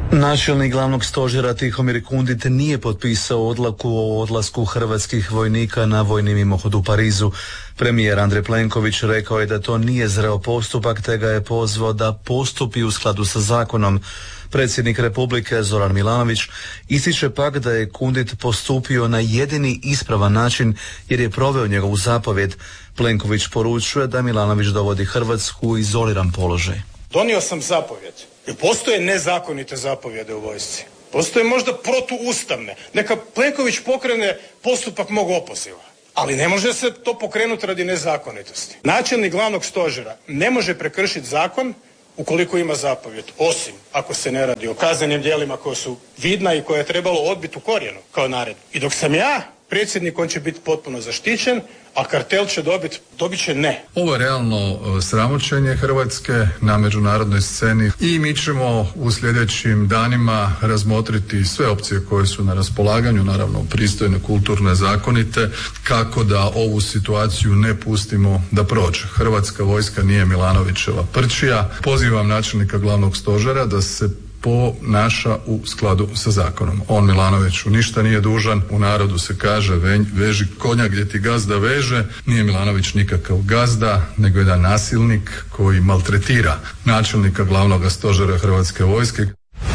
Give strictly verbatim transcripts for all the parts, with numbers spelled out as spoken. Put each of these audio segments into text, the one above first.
Načelnik glavnog stožera Tihomir Kundit nije potpisao odluku o odlasku hrvatskih vojnika na vojni mimohod u Parizu. Premijer Andrej Plenković rekao je da to nije zreo postupak, te ga je pozvao da postupi u skladu sa zakonom. Predsjednik Republike Zoran Milanović ističe pak da je Kundit postupio na jedini ispravan način jer je proveo njegovu zapovjed. Plenković poručuje da Milanović dovodi Hrvatsku u izoliran položaj. Donio sam zapovjed. Jer postoje nezakonite zapovjede u vojsci. Postoje možda protuustavne. Neka Plenković pokrene postupak mog opoziva. Ali ne može se to pokrenuti radi nezakonitosti. Načelnik glavnog stožera ne može prekršiti zakon ukoliko ima zapovjed, osim ako se ne radi o kaznenim djelima koja su vidna i koje je trebalo odbiti u korijenu kao naredbu. I dok sam ja predsjednik, on će biti potpuno zaštićen, a kartel će dobiti, dobit će ne. Ovo je realno sramoćenje Hrvatske na međunarodnoj sceni i mi ćemo u sljedećim danima razmotriti sve opcije koje su na raspolaganju, naravno pristojne, kulturne, zakonite, kako da ovu situaciju ne pustimo da prođe. Hrvatska vojska nije Milanovićeva prčija. Pozivam načelnika glavnog stožera da se ponaša u skladu sa zakonom. On Milanoviću ništa nije dužan, u narodu se kaže veži konja gdje ti gazda veže. Nije Milanović nikakav gazda, nego jedan nasilnik koji maltretira načelnika glavnog stožera Hrvatske vojske.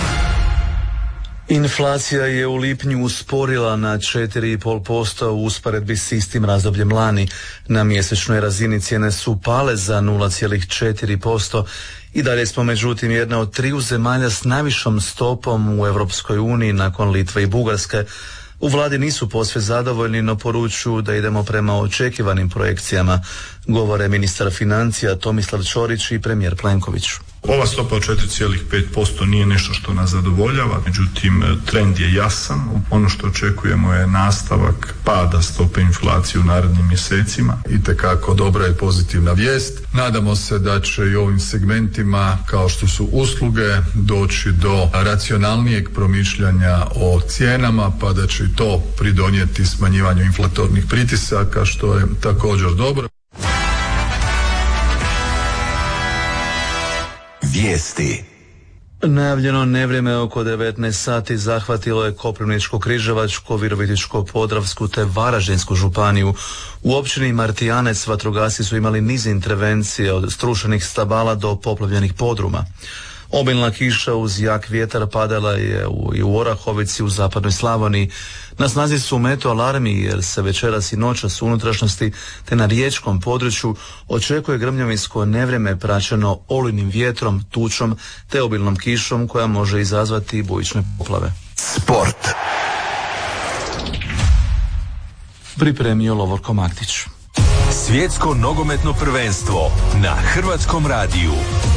Inflacija je u lipnju usporila na četiri zarez pet posto u usporedbi s istim razdobljem lani. Na mjesečnoj razini cijene su pale za nula zarez četiri posto. I dalje smo međutim jedna od triju zemalja s najvišom stopom u Europskoj uniji nakon Litve i Bugarske. U vladi nisu posve zadovoljni, no poručuju da idemo prema očekivanim projekcijama, govore ministar financija Tomislav Ćorić i premijer Plenković. Ova stopa od četiri zarez pet posto nije nešto što nas zadovoljava, međutim trend je jasan. Ono što očekujemo je nastavak pada stope inflacije u narednim mjesecima. Itekako dobra i pozitivna vijest. Nadamo se da će i ovim segmentima kao što su usluge doći do racionalnijeg promišljanja o cijenama, pa da će i to pridonijeti smanjivanju inflatornih pritisaka, što je također dobro. Vijesti. Najavljeno nevrijeme oko devetnaest sati zahvatilo je Koprivničko-križevačko, Virovitičko-podravsku te Varaždinsku županiju. U općini Martijanec vatrogasci su imali niz intervencije od strušenih stabala do poplavljenih podruma. Obilna kiša uz jak vjetar padala je u, i u Orahovici u zapadnoj Slavoniji. Na snazi su meto alarmi jer se večeras i noćas u unutrašnjosti te na riječkom području očekuje grmljavinsko nevrijeme praćeno olujnim vjetrom, tučom te obilnom kišom koja može izazvati bujične poplave. Sport. Pripremio Lovorko Maktić. Svjetsko nogometno prvenstvo na Hrvatskom radiju.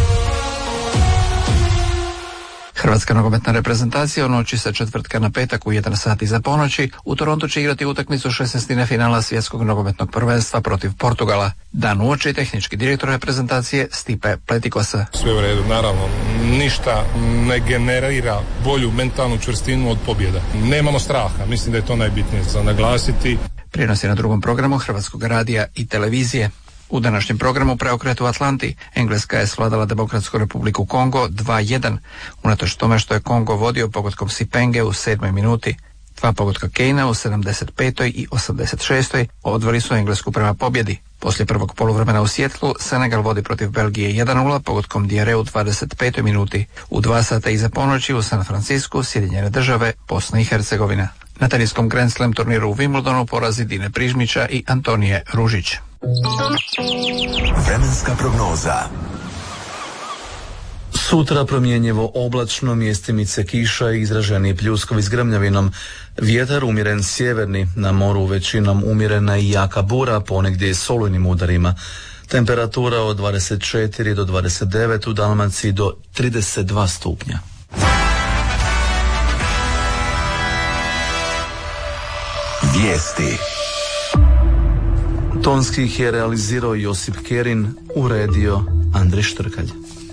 Hrvatska nogometna reprezentacija u noći sa četvrtka na petak u jedan sat iza ponoći u Torontu će igrati utakmicu šesnaestine finala svjetskog nogometnog prvenstva protiv Portugala. Dan uoči tehnički direktor reprezentacije Stipe Pletikosa. Sve u redu, naravno, ništa ne generira bolju mentalnu čvrstinu od pobjeda. Nemamo straha, mislim da je to najbitnije za naglasiti. Prijenos je na drugom programu Hrvatskog radija i televizije. U današnjem programu preokret u Atlanti. Engleska je svladala Demokratsku republiku Kongo dva jedan. Unatoč tome što je Kongo vodio pogodkom Sipenge u sedmoj minuti. Dva pogotka Kejna u sedamdeset petoj i osamdeset šestoj odveli su Englesku prema pobjedi. Poslije prvog poluvremena u Sjetlu Senegal vodi protiv Belgije jedan nula pogodkom Diare u dvadeset petoj minuti. U dva sata iza ponoći u San Francisku Sjedinjene države, Bosna i Hercegovina. Na teniskom Grand Slam turniru u Wimbledonu porazi Dine Prižmića i Antonije Ružić. Vremenska prognoza. Sutra promjenjivo oblačno, mjestimice kiša i izraženi pljuskovi s grmljavinom. Vjetar umjeren sjeverni, na moru većinom umjerena i jaka bura, ponegdje i s olujnim udarima. Temperatura od dvadeset četiri do dvadeset devet, u Dalmaciji do trideset dva stupnja. Vijesti. Tonski ih je realizirao Josip Kerin, uredio Andrej Štrkalj.